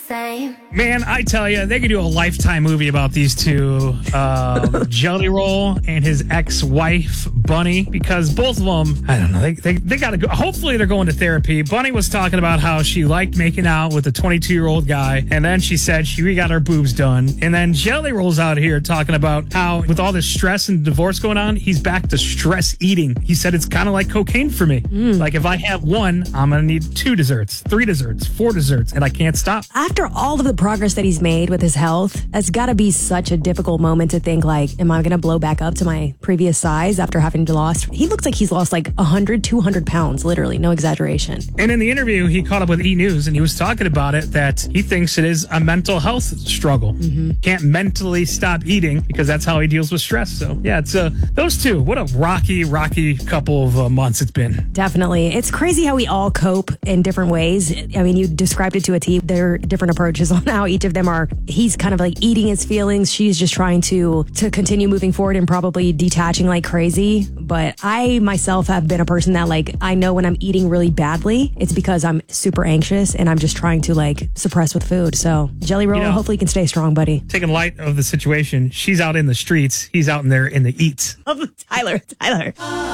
same. Man, I tell you, they could do a Lifetime movie about these two, Jelly Roll and his ex-wife, Bunny, because both of them, I don't know, they got to go. Hopefully they're going to therapy. Bunny was talking about how she liked making out with a 22-year-old guy, and then she said we got our boobs done. And then Jelly Roll's out here talking about how with all this stress and divorce going on, he's back to stress eating. He said it's kind of like cocaine for me. Like if I have one, I'm going to need 2 desserts, 3 desserts, 4 desserts, and I can't stop. After all of the progress that he's made with his health, it's got to be such a difficult moment to think like, am I going to blow back up to my previous size after having lost? He looks like he's lost like 100, 200 pounds, literally, no exaggeration. And in the interview, he caught up with E! News and he was talking about it, that he thinks it is a mental health struggle. Can't mentally stop eating because that's how he deals with stress. So yeah, it's those two. What a rocky couple of months it's been. Definitely. It's crazy how we all cope in different ways. I mean, you described it to a T. There are different approaches on how each of them are. He's kind of like eating his feelings. She's just trying to continue moving forward and probably detaching like crazy. But I myself have been a person that like, I know when I'm eating really badly, it's because I'm super anxious and I'm just trying to like suppress with food. So Jelly Roll, hopefully you can stay strong, buddy. Taking light of the situation, she's out in the streets. He's out in there in the eats. Tyler.